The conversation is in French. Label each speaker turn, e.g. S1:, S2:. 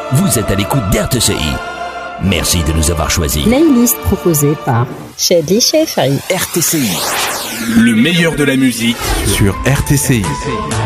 S1: Vous êtes à l'écoute d'RTCI. Merci de nous avoir choisis.
S2: Playlist proposée par Shady Shefari.
S1: RTCI.
S3: Le meilleur de la musique
S4: sur RTCI.